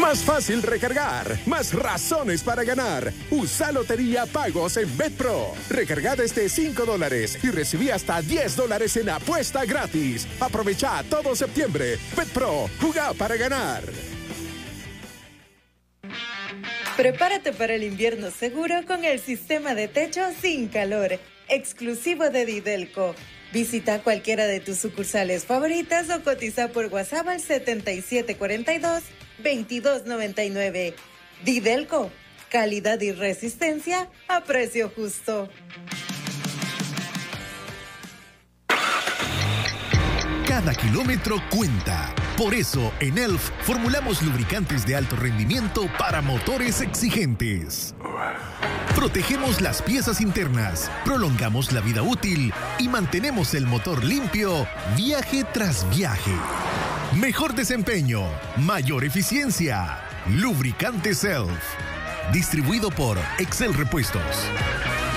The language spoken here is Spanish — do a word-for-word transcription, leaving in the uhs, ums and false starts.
Más fácil recargar, más razones para ganar. Usa Lotería Pagos en BetPro. Recarga desde cinco dólares y recibí hasta diez dólares en apuesta gratis. Aprovecha todo septiembre. BetPro, juega para ganar. Prepárate para el invierno seguro con el sistema de techo sin calor, exclusivo de Didelco. Visita cualquiera de tus sucursales favoritas o cotiza por WhatsApp al setenta y siete cuarenta y dos, veintidós noventa y nueve. Didelco, calidad y resistencia a precio justo. Cada kilómetro cuenta. Por eso, en Elf formulamos lubricantes de alto rendimiento para motores exigentes. Protegemos las piezas internas, prolongamos la vida útil y mantenemos el motor limpio viaje tras viaje. Mejor desempeño, mayor eficiencia. Lubricantes Elf. Distribuido por Excel Repuestos.